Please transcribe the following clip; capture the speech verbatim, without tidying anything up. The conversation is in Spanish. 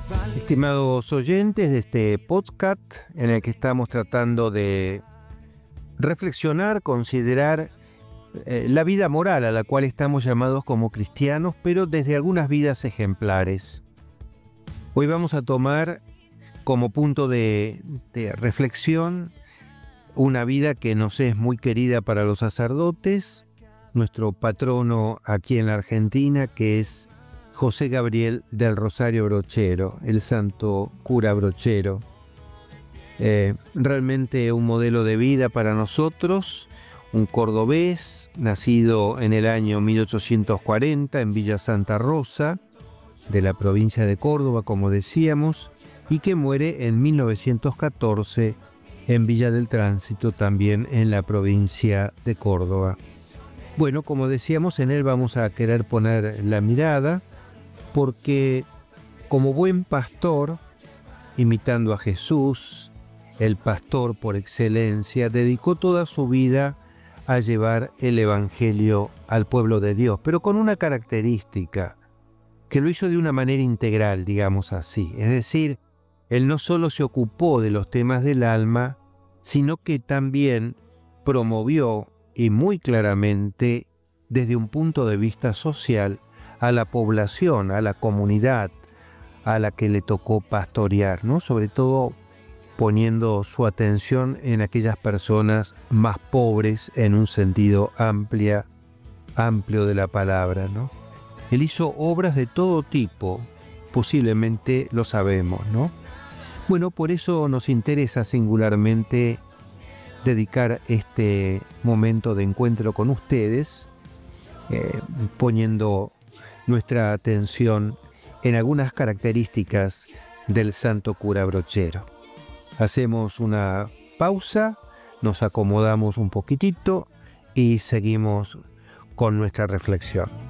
Estimados oyentes de este podcast en el que estamos tratando de reflexionar, considerar eh, la vida moral a la cual estamos llamados como cristianos, pero desde algunas vidas ejemplares. Hoy vamos a tomar como punto de, de reflexión una vida que nos es muy querida para los sacerdotes, nuestro patrono aquí en la Argentina, que es José Gabriel del Rosario Brochero, el santo cura brochero. Eh, realmente un modelo de vida para nosotros, un cordobés, nacido en el año mil ochocientos cuarenta en Villa Santa Rosa, de la provincia de Córdoba, como decíamos, y que muere en mil novecientos catorce en Villa del Tránsito, también en la provincia de Córdoba. Bueno, como decíamos, en él vamos a querer poner la mirada, porque como buen pastor, imitando a Jesús, el pastor por excelencia, dedicó toda su vida a llevar el Evangelio al pueblo de Dios, pero con una característica, que lo hizo de una manera integral, digamos así. Es decir, él no solo se ocupó de los temas del alma, sino que también promovió, y muy claramente, desde un punto de vista social, a la población, a la comunidad a la que le tocó pastorear, ¿no? Sobre todo poniendo su atención en aquellas personas más pobres en un sentido amplia, amplio de la palabra, ¿no? Él hizo obras de todo tipo, posiblemente lo sabemos, ¿no? Bueno, por eso nos interesa singularmente dedicar este momento de encuentro con ustedes, eh, poniendo nuestra atención en algunas características del santo cura brochero. Hacemos una pausa, nos acomodamos un poquitito y seguimos con nuestra reflexión.